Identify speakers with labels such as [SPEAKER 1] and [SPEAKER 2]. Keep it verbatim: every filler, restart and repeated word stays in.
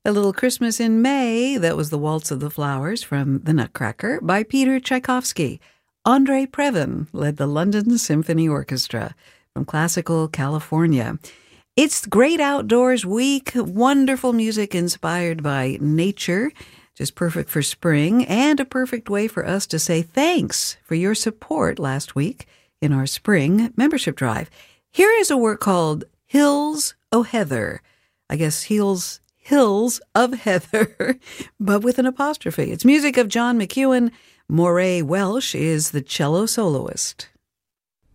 [SPEAKER 1] A Little Christmas in May, that was the Waltz of the Flowers from The Nutcracker by Peter Tchaikovsky. Andre Previn led the London Symphony Orchestra from Classical California. It's Great Outdoors Week, wonderful music inspired by nature, just perfect for spring, and a perfect way for us to say thanks for your support last week in our spring membership drive. Here is a work called Hills o' Heather. I guess Hills, Hills of Heather, but with an apostrophe. It's music of John McEuen. Moray Welsh is the cello soloist.